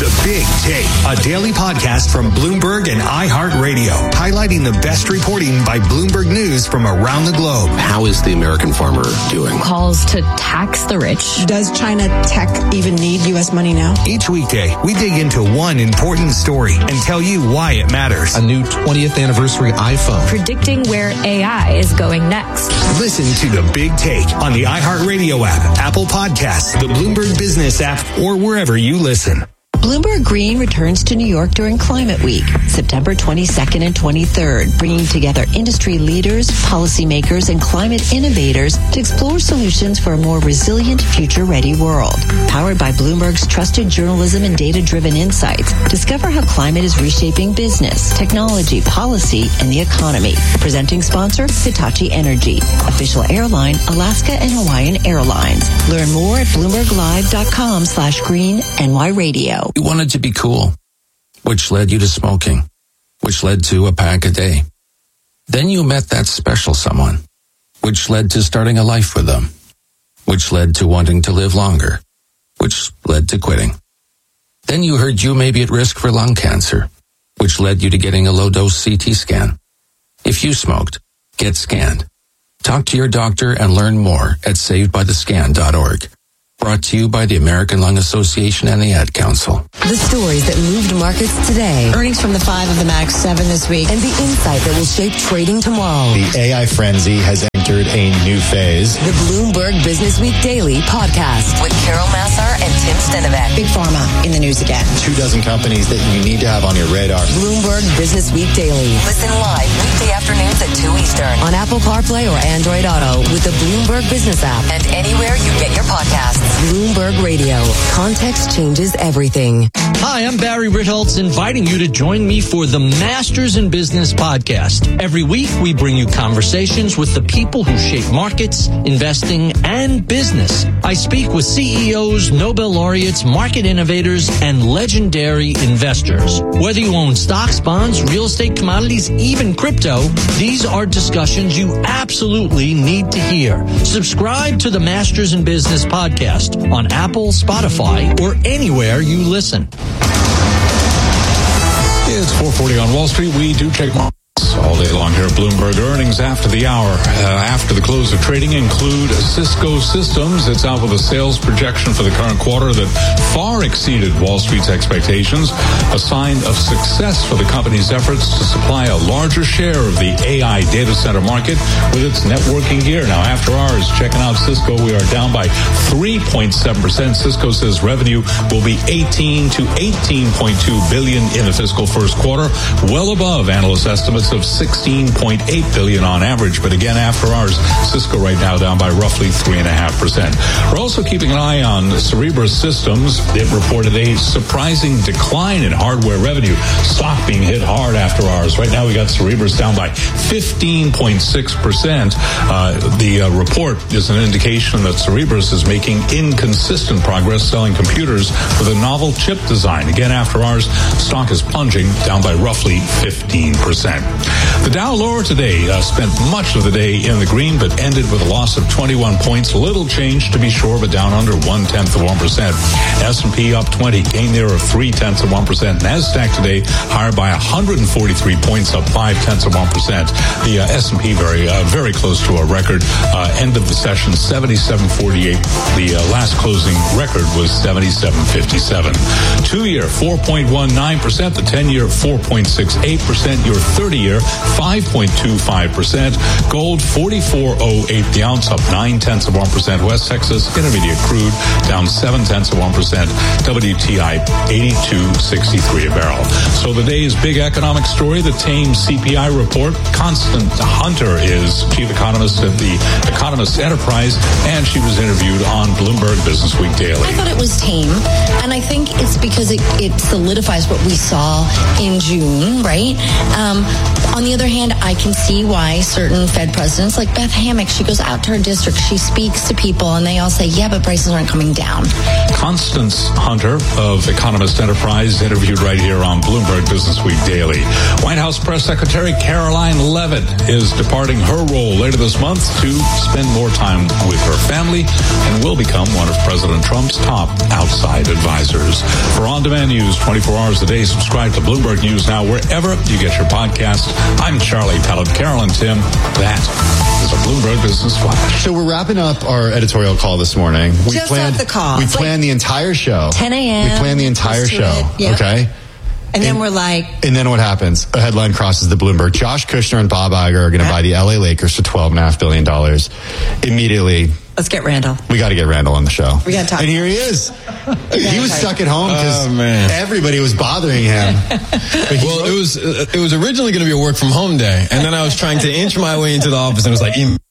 The Big Take, a daily podcast from Bloomberg and iHeartRadio, highlighting the best reporting by Bloomberg News from around the globe. How is the American farmer doing? Calls to tax the rich. Does China tech even need U S money now? Each weekday, we dig into one important story and tell you why it matters. A new twentieth anniversary iPhone. Predicting where A I is going next. Listen to The Big Take on the iHeartRadio app, Apple Podcasts, the Bloomberg Business app, or wherever you listen. Bloomberg Green returns to New York during Climate Week, September twenty-second and twenty-third, bringing together industry leaders, policymakers, and climate innovators to explore solutions for a more resilient, future-ready world. Powered by Bloomberg's trusted journalism and data-driven insights, discover how climate is reshaping business, technology, policy, and the economy. Presenting sponsor, Hitachi Energy. Official airline, Alaska and Hawaiian Airlines. Learn more at BloombergLive.com slash green NY Radio. You wanted to be cool, which led you to smoking, which led to a pack a day. Then you met that special someone, which led to starting a life with them, which led to wanting to live longer, which led to quitting. Then you heard you may be at risk for lung cancer, which led you to getting a low-dose C T scan. If you smoked, get scanned. Talk to your doctor and learn more at saved by the scan dot org. Brought to you by the American Lung Association and the Ad Council. The stories that moved markets today. Earnings from the five of the Max seven this week. And the insight that will shape trading tomorrow. The A I frenzy has entered a new phase. The Bloomberg Business Week Daily podcast with Carol Massar and Tim Stenovec. Big Pharma in the news again. Two dozen companies that you need to have on your radar. Bloomberg Business Week Daily. Listen live weekday afternoons at two Eastern on Apple CarPlay or Android Auto with the Bloomberg Business app and anywhere you get your podcasts. Bloomberg Radio. Context changes everything. Hi, I'm Barry Ritholtz, inviting you to join me for the Masters in Business podcast. Every week, we bring you conversations with the people who shape markets, investing, and business. I speak with C E Os, Nobel laureates, market innovators, and legendary investors. Whether you own stocks, bonds, real estate, commodities, even crypto, these are discussions you absolutely need to hear. Subscribe to the Masters in Business podcast on Apple, Spotify, or anywhere you listen. It's four forty on Wall Street. We do check markets all day long here at Bloomberg. Earnings after the hour, uh, after the close of trading, include Cisco Systems. It's out with a sales projection for the current quarter that far exceeded Wall Street's expectations, a sign of success for the company's efforts to supply a larger share of the A I data center market with its networking gear. Now, after hours, checking out Cisco, we are down by three point seven percent. Cisco says revenue will be eighteen to eighteen point two billion dollars in the fiscal first quarter, well above analyst estimates of sixteen point eight billion dollars on average. But again, after hours, Cisco right now down by roughly three point five percent. We're also keeping an eye on Cerebras Systems. It reported a surprising decline in hardware revenue. Stock being hit hard after hours. Right now, we got Cerebras down by fifteen point six percent. Uh, the uh, report is an indication that Cerebras is making inconsistent progress selling computers with a novel chip design. Again, after hours, stock is plunging down by roughly fifteen percent. The Dow lower today, uh, spent much of the day in the green, but ended with a loss of twenty-one points. Little change to be sure, but down under one-tenth of one percent. S and P up twenty, gain there of three-tenths of one percent. NASDAQ today higher by one hundred forty-three points, up five-tenths of one percent. The uh, S and P very, uh, very close to a record. Uh, end of the session, seventy-seven forty-eight. The uh, last closing record was seventy-seven fifty-seven. Two-year, four point one nine percent. The ten-year, four point six eight percent. Your thirty-year, five point two five percent. Gold, forty-four oh eight the ounce, up nine-tenths of one percent. West Texas Intermediate crude down seven-tenths of one percent. W T I, eighty-two sixty-three a barrel. So the day's big economic story, the tame C P I report. Constant Hunter is chief economist at the Economist Enterprise, and she was interviewed on Bloomberg Business Week Daily. I thought it was tame, and I think it's because it, it solidifies what we saw in June, right? Um, on the other other hand, I can see why certain Fed presidents, like Beth Hammack, she goes out to her district, she speaks to people, and they all say, yeah, but prices aren't coming down. Constance Hunter of Economist Enterprise interviewed right here on Bloomberg Business Week Daily. White House Press Secretary Caroline Leavitt is departing her role later this month to spend more time with her family and will become one of President Trump's top outside advisors. For on-demand news twenty-four hours a day, subscribe to Bloomberg News Now wherever you get your podcast. I'm Charlie Pellet. Carol and Tim, that is a Bloomberg Business Flash. So we're wrapping up our editorial call this morning. We Just planned off the call. We It's planned like the entire show. ten a.m. We planned the entire Let's do show. it. Yep. Okay. And then we're like, And then what happens? A headline crosses the Bloomberg. Josh Kushner and Bob Iger are going to buy the L A Lakers for twelve point five billion dollars. Immediately, let's get Randall. we got to get Randall on the show. We got to talk. And here he is. He was stuck at home because Oh, man. everybody was bothering him. Well, it was uh, it was originally going to be a work from home day, and then I was trying to inch my way into the office, and it was like, em-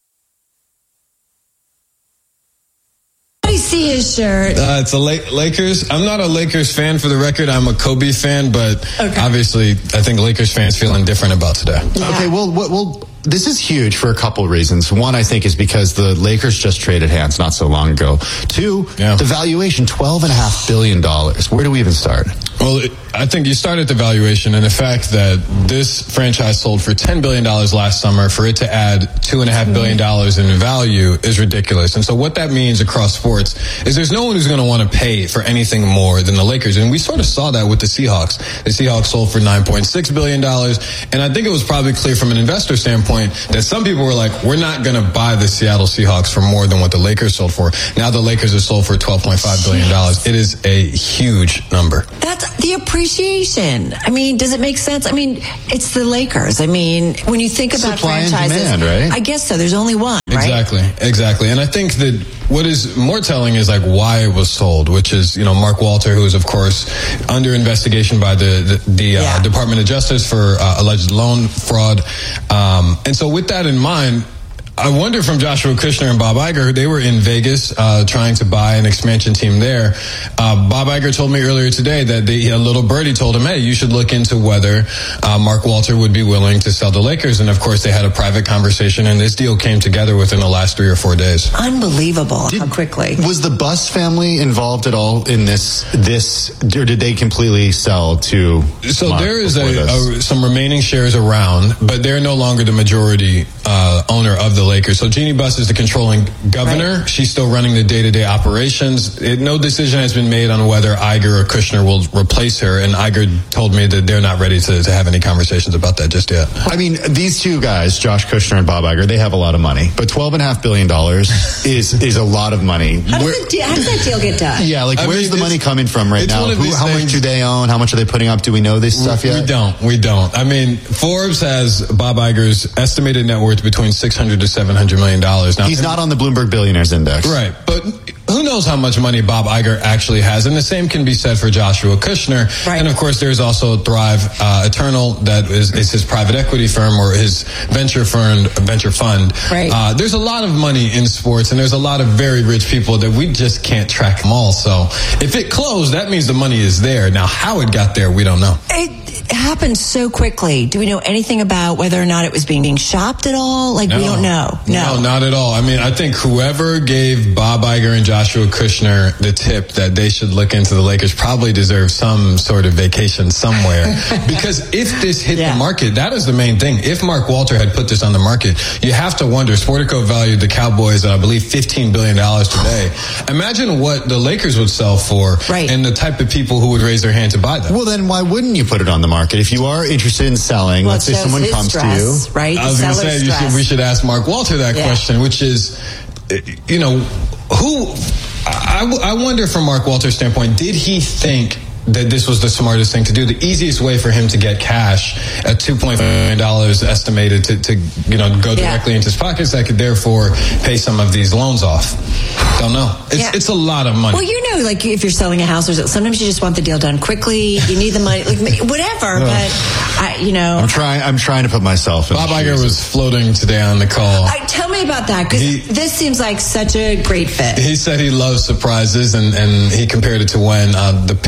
Let me see his shirt. uh, it's a La- Lakers. I'm not a Lakers fan, for the record. I'm a Kobe fan, but obviously, I think Lakers fans feeling different about today. Okay, well, well, well, this is huge for a couple of reasons. One, I think, is because the Lakers just traded hands not so long ago. Two, the valuation, twelve point five billion dollars. Where do we even start? Well, it, I think you start at the valuation and the fact that this franchise sold for ten billion dollars last summer. For it to add two point five billion dollars in value is ridiculous. And so what that means across sports is there's no one who's going to want to pay for anything more than the Lakers. And we sort of saw that with the Seahawks. The Seahawks sold for nine point six billion dollars. And I think it was probably clear from an investor standpoint that some people were like, we're not going to buy the Seattle Seahawks for more than what the Lakers sold for. Now the Lakers are sold for twelve point five billion dollars. It is a huge number. That's the appreciation. I mean, does it make sense? I mean, it's the Lakers. I mean, when you think about Supply and franchises, demand, right? I guess so. There's only one, right? Exactly, exactly. And I think that what is more telling is like why it was sold, which is, you know, Mark Walter, who is of course under investigation by the the, the uh, Yeah. Department of Justice for uh, alleged loan fraud. Um, and so with that in mind, I wonder from Joshua Kushner and Bob Iger, they were in Vegas uh, trying to buy an expansion team there. Uh, Bob Iger told me earlier today that they, a little birdie told him, hey, you should look into whether uh, Mark Walter would be willing to sell the Lakers. And of course, they had a private conversation, and this deal came together within the last three or four days. Unbelievable how quickly. Was the Buss family involved at all in this? This, or did they completely sell to? So Mark there is a, before this? a, some remaining shares around, but they're no longer the majority uh, owner of the Lakers. So Jeannie Buss is the controlling governor. Right. She's still running the day-to-day operations. It, no decision has been made on whether Iger or Kushner will replace her. And Iger told me that they're not ready to, to have any conversations about that just yet. I mean, these two guys, Josh Kushner and Bob Iger, they have a lot of money. But twelve and a half billion dollars is is a lot of money. How does, the, how does that deal get done? Yeah, like I where's mean, the money coming from right now? Who, how things, much do they own? How much are they putting up? Do we know this stuff yet? We don't. We don't. I mean, Forbes has Bob Iger's estimated net worth between six hundred to seven hundred million dollars. Now, he's not on the Bloomberg Billionaires Index. Right. But who knows how much money Bob Iger actually has? And the same can be said for Joshua Kushner. Right. And of course, there's also Thrive uh, Eternal, that is, is his private equity firm or his venture fund. Venture fund. Right. Uh, there's a lot of money in sports, and there's a lot of very rich people that we just can't track them all. So if it closed, that means the money is there. Now, how it got there, we don't know. It happened so quickly. Do we know anything about whether or not it was being shopped at all? Like, no. we don't know. No. no, not at all. I mean, I think whoever gave Bob Iger and Joshua Kushner the tip that they should look into the Lakers probably deserve some sort of vacation somewhere. Because if this hit yeah. the market, that is the main thing. If Mark Walter had put this on the market, you have to wonder, Sportico valued the Cowboys at, I believe, fifteen billion dollars today. Imagine what the Lakers would sell for right. and the type of people who would raise their hand to buy them. Well, then why wouldn't you put it on the market? If you are interested in selling, well, let's say someone comes stress, to you. Right? I was going to say, you should, we should ask Mark Walter that yeah. question, which is, you know, who, I, I wonder from Mark Walter's standpoint, did he think that this was the smartest thing to do? The easiest way for him to get cash at two point five million dollars estimated to, to you know, go directly yeah. into his pockets that could therefore pay some of these loans off. Don't know. It's, yeah. it's a lot of money. Well, you know, like if you're selling a house, or sometimes you just want the deal done quickly. You need the money, like whatever. No. But I, you know, I'm trying. I'm trying to put myself in. Bob Iger was floating today on the call. I, tell me about that, because this seems like such a great fit. He said he loves surprises, and, and he compared it to when uh, the Pixar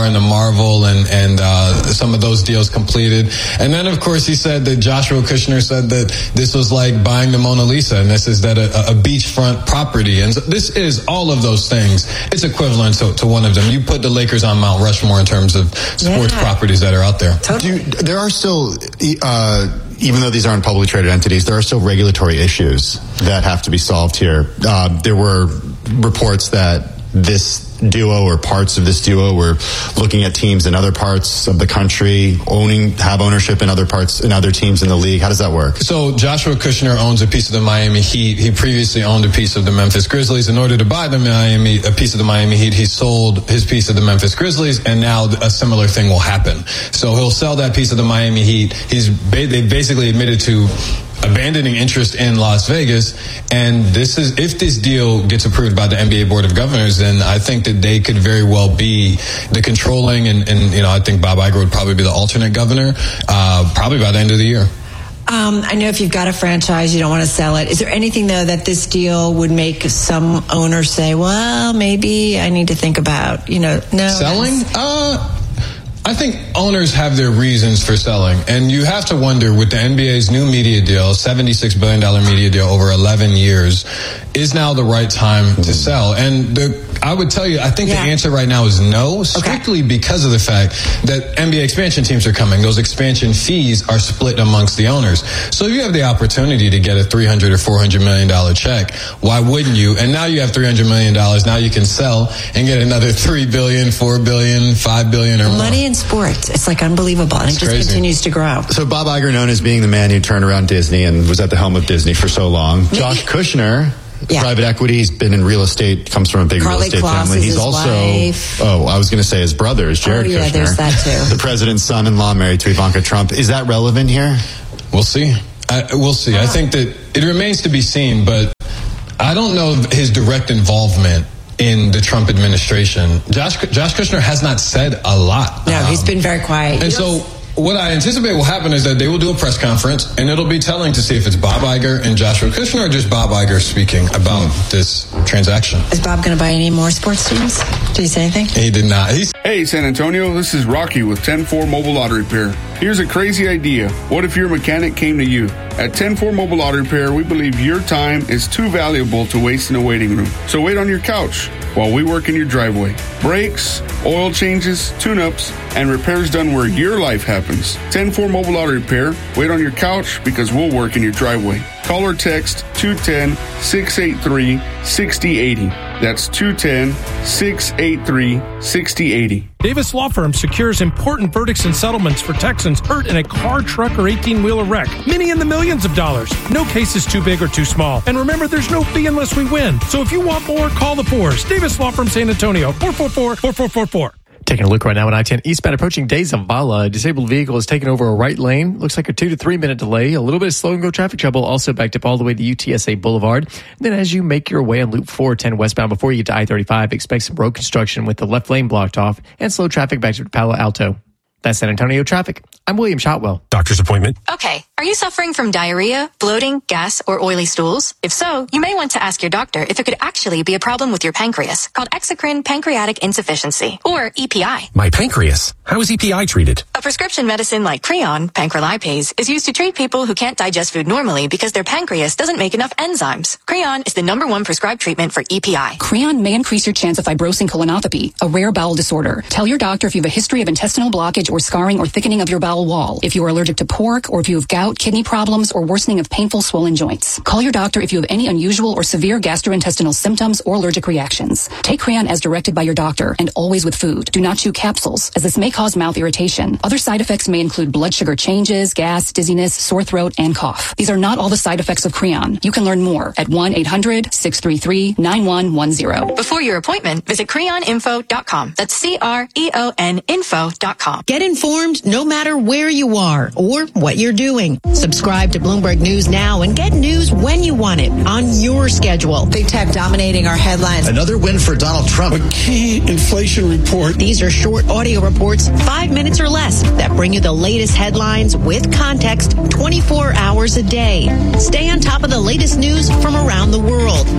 Pixar and the Marvel and, and uh, some of those deals completed. And then, of course, he said that Joshua Kushner said that this was like buying the Mona Lisa, and this is that a, a beachfront property. And this is all of those things. It's equivalent to, to one of them. You put the Lakers on Mount Rushmore in terms of sports yeah. properties that are out there. Do, there are still, uh, even though these aren't publicly traded entities, there are still regulatory issues that have to be solved here. Uh, there were reports that this duo or parts of this duo were looking at teams in other parts of the country, owning, have ownership in other parts, in other teams in the league. How does that work? So Joshua Kushner owns a piece of the Miami Heat. He previously owned a piece of the Memphis Grizzlies. In order to buy the Miami, a piece of the Miami Heat, he sold his piece of the Memphis Grizzlies, and now a similar thing will happen. So he'll sell that piece of the Miami Heat. He's they basically admitted to abandoning interest in Las Vegas, and this is if this deal gets approved by the N B A Board of Governors, then I think that they could very well be the controlling, and, and you know, I think Bob Iger would probably be the alternate governor, uh, probably by the end of the year. Um, I know if you've got a franchise, you don't want to sell it. Is there anything, though, that this deal would make some owners say, well, maybe I need to think about, you know, no. Selling? Uh, I think owners have their reasons for selling, and you have to wonder with the N B A's new media deal, seventy-six billion dollars media deal over eleven years, is now the right time to sell? And the, I would tell you, I think yeah. the answer right now is no, strictly okay. because of the fact that N B A expansion teams are coming. Those expansion fees are split amongst the owners. So if you have the opportunity to get a three hundred or four hundred million dollars check, why wouldn't you? And now you have three hundred million dollars. Now you can sell and get another three billion dollars, four billion dollars, five billion dollars or more. Money in sports. It's like unbelievable. And it just crazy. continues to grow. So Bob Iger, known as being the man who turned around Disney and was at the helm of Disney for so long. Maybe. Josh Kushner, yeah. private equity, he's been in real estate, comes from a big Carly real estate Kloss family. Is he's his also, wife. oh, I was going to say his brother is Jared oh, yeah, Kushner. There's that too. The president's son-in-law married to Ivanka Trump. Is that relevant here? We'll see. I, we'll see. I think that it remains to be seen, but I don't know his direct involvement in the Trump administration. Josh Josh Kushner has not said a lot. No, um, he's been very quiet. And so what I anticipate will happen is that they will do a press conference, and it'll be telling to see if it's Bob Iger and Joshua Kushner or just Bob Iger speaking about mm. this transaction. Is Bob going to buy any more sports teams? Did he say anything? He did not. He's- hey, San Antonio, this is Rocky with ten four Mobile Auto Repair. Here's a crazy idea. What if your mechanic came to you? At ten four Mobile Auto Repair, we believe your time is too valuable to waste in a waiting room. So wait on your couch while we work in your driveway. Brakes, oil changes, tune-ups, and repairs done where your life happens. ten four Mobile Auto Repair. Wait on your couch because we'll work in your driveway. Call or text two one zero, six eight three, six zero eight zero. That's two one zero, six eight three, six zero eight zero. Davis Law Firm secures important verdicts and settlements for Texans hurt in a car, truck, or eighteen-wheeler wreck. Many in the millions of dollars. No case is too big or too small. And remember, there's no fee unless we win. So if you want more, call the fours. Davis Law Firm San Antonio, four four four, four four four four. Taking a look right now on I ten eastbound approaching De Zavala. A disabled vehicle is taking over a right lane. Looks like a two to three minute delay. A little bit of slow and go traffic trouble also backed up all the way to U T S A Boulevard. And then as you make your way on Loop four ten westbound before you get to I thirty-five, expect some road construction with the left lane blocked off and slow traffic back to Palo Alto. That's San Antonio traffic. I'm William Shotwell. Doctor's appointment. Okay. Are you suffering from diarrhea, bloating, gas, or oily stools? If so, you may want to ask your doctor if it could actually be a problem with your pancreas, called exocrine pancreatic insufficiency, or E P I. My pancreas? How is E P I treated? A prescription medicine like Creon, pancrelipase, is used to treat people who can't digest food normally because their pancreas doesn't make enough enzymes. Creon is the number one prescribed treatment for E P I. Creon may increase your chance of fibrosing colonopathy, a rare bowel disorder. Tell your doctor if you have a history of intestinal blockage or scarring or thickening of your bowel wall, if you are allergic to pork, or if you have gout, kidney problems, or worsening of painful swollen joints. Call your doctor if you have any unusual or severe gastrointestinal symptoms or allergic reactions. Take Creon as directed by your doctor and always with food. Do not chew capsules, as this may cause mouth irritation. Other side effects may include blood sugar changes, gas, dizziness, sore throat, and cough. These are not all the side effects of Creon. You can learn more at one eight hundred, six three three, nine one one zero. Before your appointment, visit creon info dot com. That's C R E O N info dot com. Get informed no matter where you are or what you're doing. Subscribe to Bloomberg News now and get news when you want it on your schedule. Big tech dominating our headlines. Another win for Donald Trump. A key inflation report. These are short audio reports, five minutes or less, that bring you the latest headlines with context twenty-four hours a day. Stay on top of the latest news from around the world. Get it on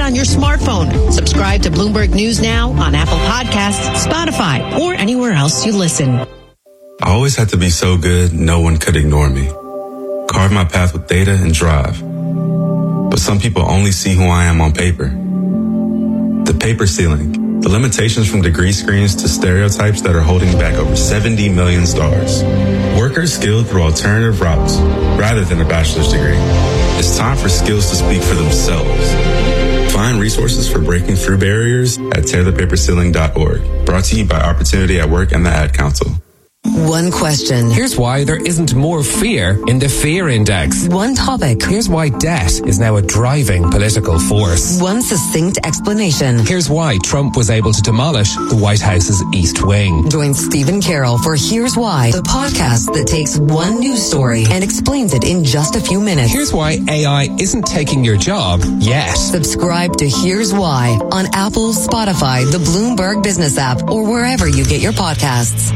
on your smartphone. Subscribe to Bloomberg News Now on Apple Podcasts, Spotify, or anywhere else you listen. I always had to be so good, no one could ignore me. Carve my path with data and drive. But some people only see who I am on paper. The paper ceiling, the limitations from degree screens to stereotypes that are holding back over seventy million stars. Workers skilled through alternative routes rather than a bachelor's degree. It's time for skills to speak for themselves. Find resources for breaking through barriers at tear the paper ceiling dot org. Brought to you by Opportunity at Work and the Ad Council. One question. Here's why there isn't more fear in the fear index. One topic. Here's why debt is now a driving political force. One succinct explanation. Here's why Trump was able to demolish the White House's East Wing. Join Stephen Carroll for Here's Why, the podcast that takes one news story and explains it in just a few minutes. Here's why A I isn't taking your job yet. Subscribe to Here's Why on Apple, Spotify, the Bloomberg Business app, or wherever you get your podcasts.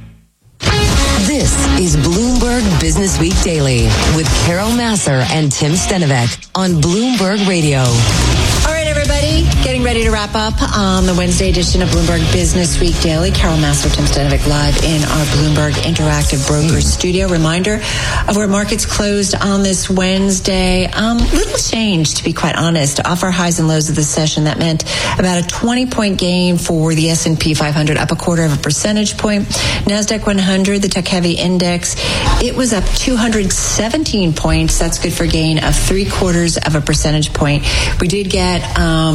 This is Bloomberg Business Week Daily with Carol Massar and Tim Stenovec on Bloomberg Radio. All right, everybody, getting ready to wrap up on the Wednesday edition of Bloomberg Business Week Daily. Carol Massar, Tim Stenovec live in our Bloomberg Interactive Brokers studio. Reminder of where markets closed on this Wednesday. Um, little change, to be quite honest. Off our highs and lows of the session, that meant about a twenty-point gain for the S and P five hundred, up a quarter of a percentage point. NASDAQ one hundred, the tech-heavy index, it was up two hundred seventeen points. That's good for a gain of three quarters of a percentage point. We did get um,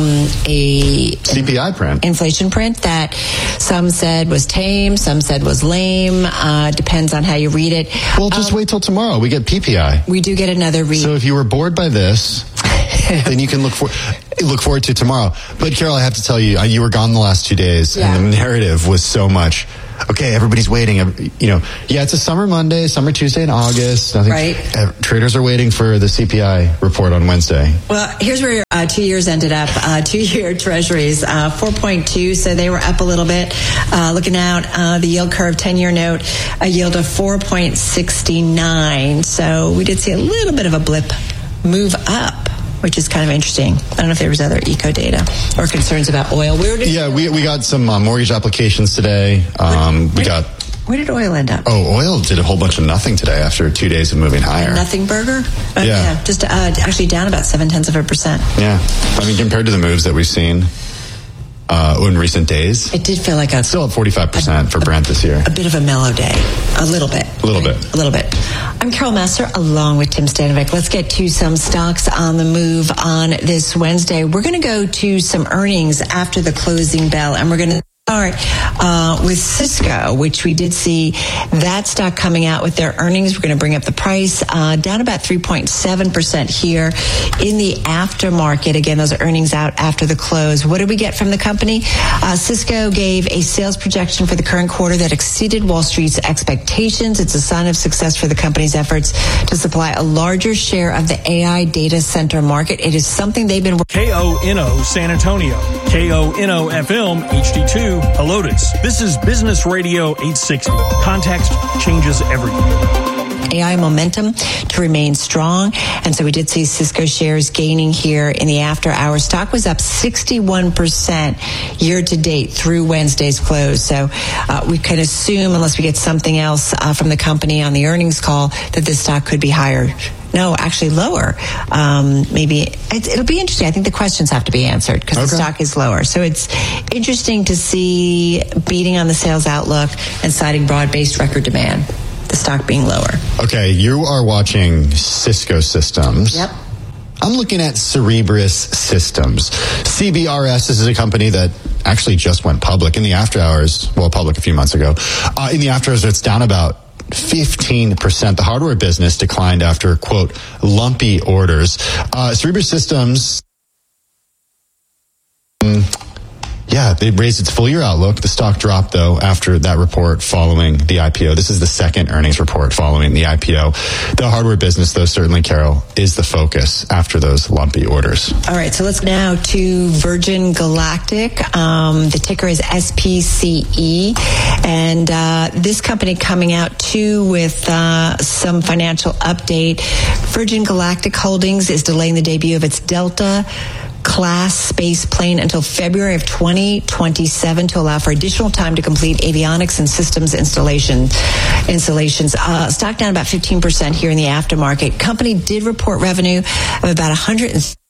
a C P I print, inflation print that some said was tame, some said was lame. Uh, depends on how you read it. Well, just um, wait till tomorrow. We get P P I. We do get another read. So if you were bored by this, then you can look for look forward to tomorrow. But Carol, I have to tell you, you were gone the last two days, yeah. and the narrative was so much. Okay, everybody's waiting. You know, yeah, it's a summer Monday, summer Tuesday in August. I think right. Uh, traders are waiting for the C P I report on Wednesday. Well, here's where uh, two years ended up. Uh, two-year treasuries, uh, four point two, so they were up a little bit. Uh, looking out, uh, the yield curve, ten-year note, a yield of four point six nine. So we did see a little bit of a blip move up, which is kind of interesting. I don't know if there was other eco data or concerns about oil. Where did yeah, we we got some uh, mortgage applications today. Um, where, we got. Where did oil end up? Oh, oil did a whole bunch of nothing today after two days of moving higher. Nothing burger? Uh, yeah. yeah, just uh, actually down about seven tenths of a percent. Yeah, I mean compared to the moves that we've seen uh, in recent days, it did feel like a still up forty-five percent for Brent this year. A bit of a mellow day, a little bit, a little right? bit, a little bit. I'm Carol Massar along with Tim Stenovec. Let's get to some stocks on the move on this Wednesday. We're going to go to some earnings after the closing bell, and we're going to start uh, with Cisco, which we did see that stock coming out with their earnings. We're going to bring up the price uh, down about three point seven percent here in the aftermarket. Again, those earnings out after the close. What did we get from the company? Uh, Cisco gave a sales projection for the current quarter that exceeded Wall Street's expectations. It's a sign of success for the company's efforts to supply a larger share of the A I data center market. It is something they've been K O N O San Antonio, K O N O F M H D two Helotes. This is Business Radio eight sixty. Context changes everything. A I momentum to remain strong. And so we did see Cisco shares gaining here in the after hours. Stock was up sixty-one percent year to date through Wednesday's close. So uh, we can assume, unless we get something else uh, from the company on the earnings call, that this stock could be higher. No, actually lower. Um, maybe it, it'll be interesting. I think the questions have to be answered because okay. the stock is lower. So it's interesting to see beating on the sales outlook and citing broad-based record demand. The stock being lower. Okay, you are watching Cisco Systems. Yep. I'm looking at Cerebras Systems. C B R S, this is a company that actually just went public in the after hours, well, public a few months ago. Uh, in the after hours, it's down about fifteen percent. The hardware business declined after, quote, lumpy orders. Uh, Cerebras Systems, um, yeah, they raised its full year outlook. The stock dropped, though, after that report following the I P O. This is the second earnings report following the I P O. The hardware business, though, certainly, Carol, is the focus after those lumpy orders. All right, so let's go now to Virgin Galactic. Um, the ticker is S P C E. And uh, this company coming out, too, with uh, some financial update. Virgin Galactic Holdings is delaying the debut of its Delta class space plane until February of twenty twenty-seven to allow for additional time to complete avionics and systems installation installations. Uh, stock down about fifteen percent here in the aftermarket. Company did report revenue of about one hundred